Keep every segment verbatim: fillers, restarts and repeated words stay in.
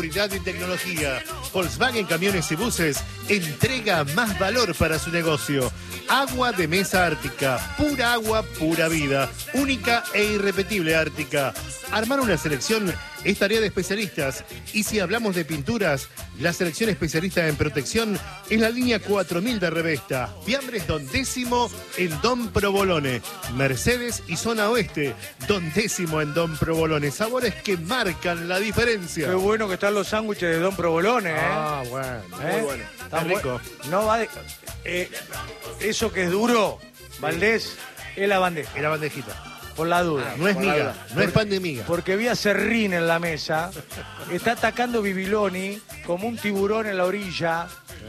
Seguridad y tecnología. Volkswagen Camiones y Buses entrega más valor para su negocio. Agua de mesa Ártica, pura agua, pura vida, única e irrepetible Ártica. Armar una selección es tarea de especialistas. Y si hablamos de pinturas, la selección especialista en protección es la línea cuatro mil de Revesta. Fiambres Don Décimo en Don Provolone. Mercedes y Zona Oeste. Don Décimo en Don Provolone. Sabores que marcan la diferencia. Qué bueno que están los sándwiches de Don Provolone, ¿eh? Ah, bueno, ¿Eh? muy bueno. Está rico. No va de... eh, eso que es duro, Valdés, es la bandeja. Es la bandejita. Por la duda. Ah, no es miga, duda. no es pan de miga. Porque vi a Serrín en la mesa. Está atacando Bibiloni como un tiburón en la orilla.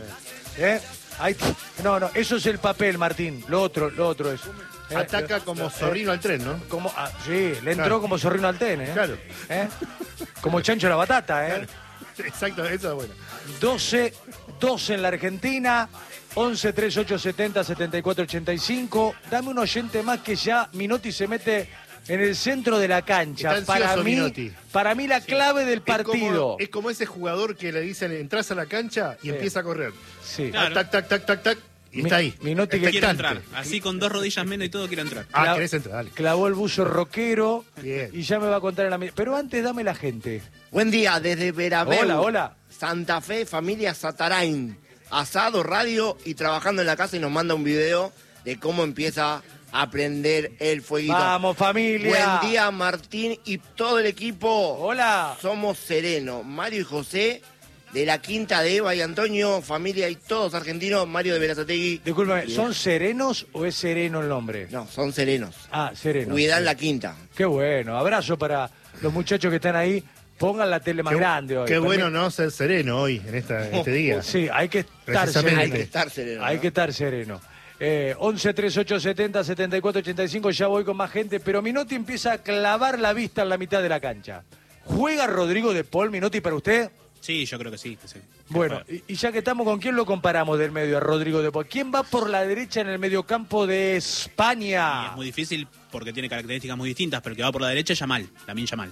¿Eh? Ahí, no, no, eso es el papel, Martín. Lo otro, lo otro es. ¿Eh? Ataca como zorrino eh, al tren, ¿no? Como, ah, sí, le entró claro. como zorrino al tren, ¿eh? Claro. ¿Eh? Como chancho a la batata, ¿eh? Claro. Exacto, eso es bueno. doce, doce en la Argentina. once, treinta y ocho, setenta, setenta y cuatro, ochenta y cinco. Dame un oyente más que ya Minotti se mete en el centro de la cancha. Está ansioso, para mí, Minotti. para mí la Sí. clave del Es partido. como, es como ese jugador que le dicen, entras a la cancha y Sí. empieza a correr. Sí. Claro. Tac, tac, tac, tac, tac, y Mi- está ahí. Minotti que Quiero Expectante. entrar. Así con dos rodillas menos y todo quiero entrar. Ah, Cla- querés entrar, dale. Clavó el buzo rockero. Bien. Y ya me va a contar en la mi- Pero antes dame la gente. Buen día, desde Verabeu. Hola, hola. Santa Fe, familia Satarain. Asado, radio y trabajando en la casa y nos manda un video de cómo empieza a prender el fueguito. Vamos, familia. Buen día, Martín y todo el equipo. Hola. Somos Sereno, Mario y José, de la quinta de Eva y Antonio, familia y todos argentinos, Mario de Berazategui. Discúlpame, Bien. ¿son serenos o es sereno el nombre? No, son serenos. Ah, sereno. Cuidan la quinta. Qué bueno. Abrazo para los muchachos que están ahí. Pongan la tele más Qué, grande hoy. qué bueno, Permi- ¿no? Ser sereno hoy, en, esta, en este día. Sí, hay que estar Precisamente. sereno. Hay que estar sereno. Hay ¿no? que estar sereno. Eh, once, treinta y ocho, setenta, setenta y cuatro, ochenta y cinco, ya voy con más gente, pero Minotti empieza a clavar la vista en la mitad de la cancha. ¿Juega Rodrigo de Paul, Minotti, para usted? Sí, yo creo que sí. que sí. Bueno, y, y ya que estamos, ¿con quién lo comparamos del medio a Rodrigo de Paul? ¿Quién va por la derecha en el mediocampo de Y España? es muy difícil porque tiene características muy distintas, pero el que va por la derecha es Yamal, Lamine Yamal.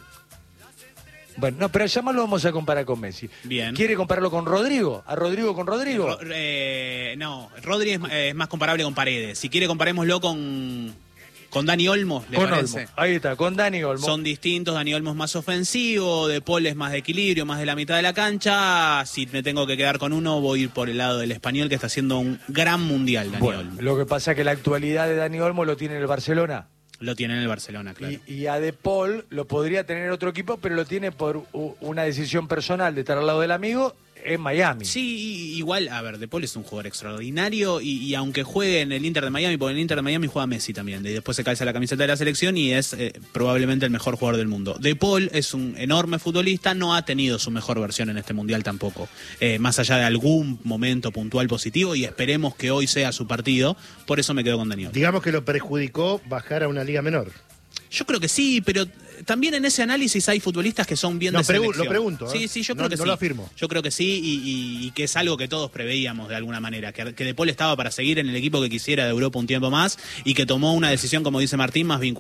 Bueno, no, pero ya más lo vamos a comparar con Messi. Bien. ¿Quiere compararlo con Rodrigo? ¿A Rodrigo con Rodrigo? Ro- eh, no, Rodri es, es más comparable con Paredes. Si quiere, comparémoslo con, con Dani Olmo, ¿le Con parece? Olmo. Ahí está, con Dani Olmo. Son distintos, Dani Olmo es más ofensivo, De Paul es más de equilibrio, más de la mitad de la cancha. Si me tengo que quedar con uno, voy a ir por el lado del español, que está haciendo un gran mundial, Dani Bueno, Olmo. lo que pasa es que la actualidad de Dani Olmo lo tiene en el Barcelona. Lo tiene en el Barcelona, claro. Y, y a De Paul lo podría tener en otro equipo, pero lo tiene por u- una decisión personal de estar al lado del amigo en Miami. Sí, igual, a ver, De Paul es un jugador extraordinario y, y aunque juegue en el Inter de Miami, porque en el Inter de Miami juega Messi también, y después se calza la camiseta de la selección y es eh, probablemente el mejor jugador del mundo. De Paul es un enorme futbolista, no ha tenido su mejor versión en este Mundial tampoco, eh, más allá de algún momento puntual positivo, y esperemos que hoy sea su partido, por eso me quedo con Daniel. Digamos que lo perjudicó bajar a una liga menor. Yo creo que sí, pero también en ese análisis hay futbolistas que son bien No, de pregu- selección. lo pregunto, ¿eh? Sí, sí, yo No- creo que no sí. lo afirmo. Yo creo que sí y, y- y que es algo que todos preveíamos de alguna manera, que, que De Paul estaba para seguir en el equipo que quisiera de Europa un tiempo más y que tomó una decisión, como dice Martín, más vinculada